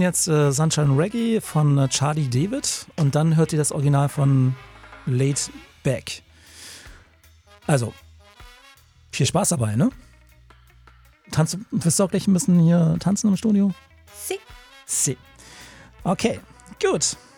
Jetzt Sunshine Reggae von Charlie David und dann hört ihr das Original von Laid Back. Also, viel Spaß dabei, ne? Wirst du auch gleich ein bisschen hier tanzen im Studio? Si. Si. Okay, gut.